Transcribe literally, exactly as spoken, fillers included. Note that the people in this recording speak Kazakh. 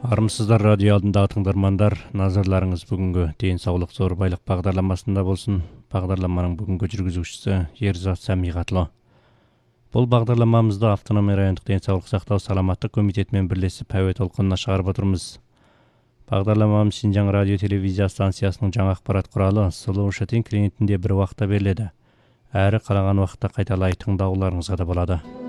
Армысыздар радио алдындағы тыңдармандар, назарларыңыз бүгінгі денсаулық зор байлық бағдарламасында болсын. Бағдарламаның бүгінгі жүргізушісі Ерзат Сәмиғатлы. Бұл бағдарламамызды автономия райондық денсаулық сақтау саламаттық комитетімен бірлесіп әуе толқынына шығарып отырмыз. Бағдарламамыз Шинжаң радио телевизия станциясының жаңа ақпарат құралы Сұлу Шатен клиентінде бір уақытта беріледі. Әрі қалаған уақытта қайталай тыңдауларыңызға да болады.